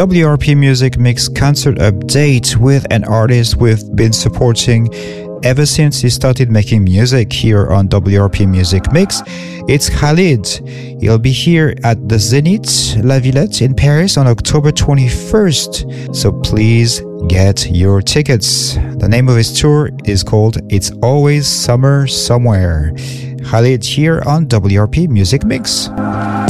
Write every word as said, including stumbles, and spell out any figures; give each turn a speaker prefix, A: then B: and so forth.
A: W R P Music Mix concert update with an artist we've been supporting ever since he started making music here on W R P Music Mix. It's Khalid. He'll be here at the Zénith La Villette in Paris on October twenty-first. So please get your tickets. The name of his tour is called It's Always Summer Somewhere. Khalid here on W R P Music Mix.